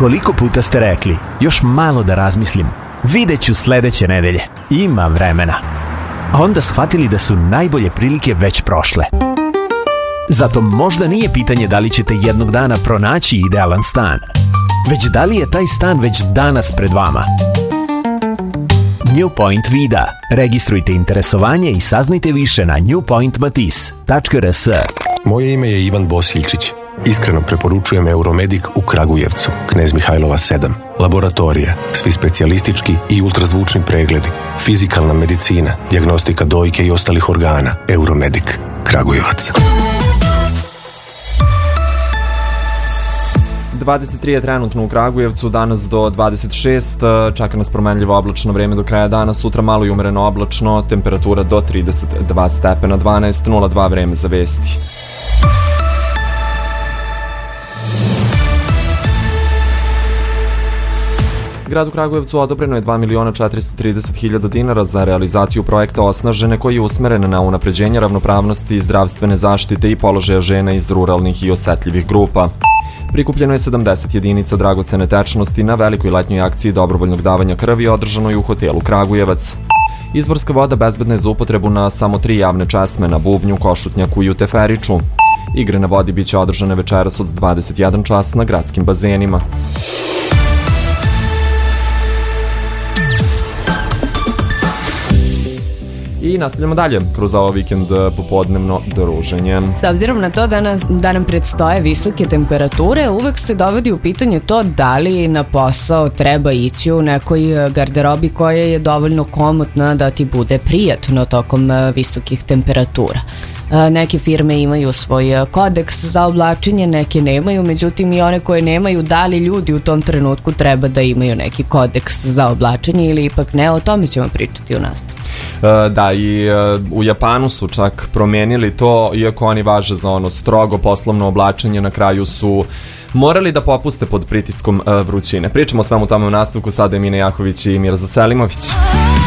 Koliko puta ste rekli, još malo da razmislim, videću sledeće nedelje, ima vremena. A onda shvatili da su najbolje prilike već prošle. Zato možda nije pitanje da li ćete jednog dana pronaći idealan stan, već da li je taj stan već danas pred vama. New Point Vida. Registrujte interesovanje i saznajte više na newpointmatis.rs. Moje ime je Ivan Bosiljčić. Iskreno preporučujem Euromedic u Kragujevcu, Knez Mihajlova 7. Laboratorija, svi specijalistički i ultrazvučni pregledi, fizikalna medicina, dijagnostika dojke i ostalih organa. Euromedic, Kragujevac. 23 je trenutno u Kragujevcu, danas do 26, čeka nas promenljivo oblačno vreme do kraja dana, sutra malo i umereno oblačno, temperatura do 32 stepena, 12:02 vreme za vesti. Gradu Kragujevcu odobreno je 2.430.000 dinara za realizaciju projekta Osnažene, koji je usmeren na unapređenje ravnopravnosti, zdravstvene zaštite i položaja žena iz ruralnih i osetljivih grupa. Prikupljeno je 70 jedinica dragocene tečnosti na velikoj letnjoj akciji dobrovoljnog davanja krvi održanoj u hotelu Kragujevac. Izvorska voda bezbedna je za upotrebu na samo 3 javne česme na Bubnju, Košutnjaku i u Teferiću. Igre na vodi biće održane večeras od 21 čas na gradskim bazenima. I nastavljamo dalje kroz ovo vikend popodnevno druženje. S obzirom na to da nam predstoje visoke temperature, uvek se dovodi u pitanje to da li na posao treba ići u nekoj garderobi koja je dovoljno komotna da ti bude prijatno tokom visokih temperatura. Neke firme imaju svoj kodeks za oblačenje, neke nemaju, međutim i one koje nemaju, da li ljudi u tom trenutku treba da imaju neki kodeks za oblačenje ili ipak ne, o tome ćemo pričati u nastavu. Da, i u Japanu su čak promenili to, iako oni važe za ono strogo poslovno oblačenje, na kraju su morali da popuste pod pritiskom vrućine. Pričamo o svemu tome u nastavku, sada je Mina Jahović i Mirza Selimović.